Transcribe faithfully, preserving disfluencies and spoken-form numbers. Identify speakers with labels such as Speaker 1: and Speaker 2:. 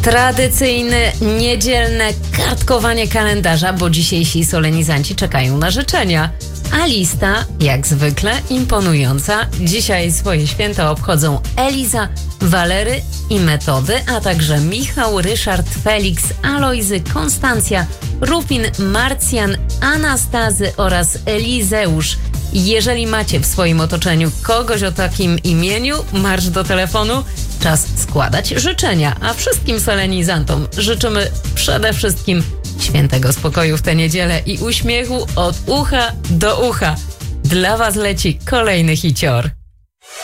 Speaker 1: Tradycyjne, niedzielne kartkowanie kalendarza, bo dzisiejsi solenizanci czekają na życzenia. A lista, jak zwykle, imponująca. Dzisiaj swoje święta obchodzą Eliza, Walery i Metody, a także Michał, Ryszard, Felix, Alojzy, Konstancja, Rufin, Marcjan, Anastazy oraz Elizeusz. Jeżeli macie w swoim otoczeniu kogoś o takim imieniu, marsz do telefonu. Czas składać życzenia, a wszystkim solenizantom życzymy przede wszystkim świętego spokoju w tę niedzielę i uśmiechu od ucha do ucha. Dla Was leci kolejny hicior.